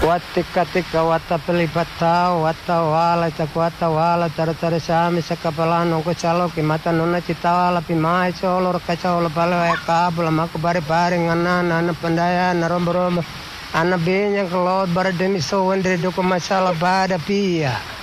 Watika tika wata pelipata wata wala takwata wala tara sami sakapalano ko chalo ki mata nona citawala pi mai cholo kacaulo palo kabula maku bare ngana pandaya narombo ana benya kelot bara demi so wendre doko masalah bada pia